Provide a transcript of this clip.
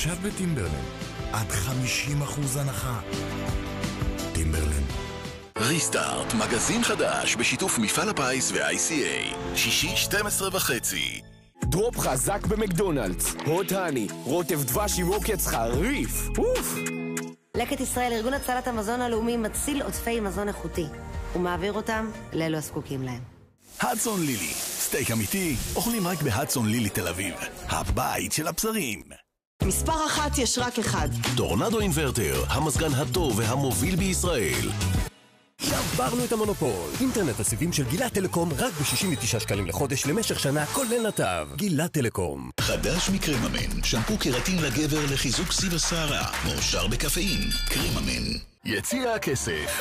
עכשיו בטימברלן, עד 50% הנחה. טימברלן. ריסטארט, מגזין חדש בשיתוף מפעל הפיס ו-ICA. שישי 12:30. דרופ חזק במקדונלדס. הוט הני, רוטב דבש עם עוקץ חריף. אוף! לקט ישראל, ארגון הצלת המזון הלאומי, מציל עודפי מזון איכותי ומעביר אותם לאלו הזקוקים להם. הדסון לילי, סטייק אמיתי, אוכלים רק בהדסון לילי תל אביב, הבית של הבשרים. מספר אחת יש רק אחד. טורנדו אינברטר, המזגן הטוב והמוביל בישראל. שברנו את המונופול. אינטרנט הסיבים של גילת טלקום רק ב-69 שקלים לחודש למשך שנה, כולל נתב. גילת טלקום. חדש מקרממן, שמפו קרטין לגבר לחיזוק סיב השערה, מאושר בקפאין. קרממן. יציע הכסף,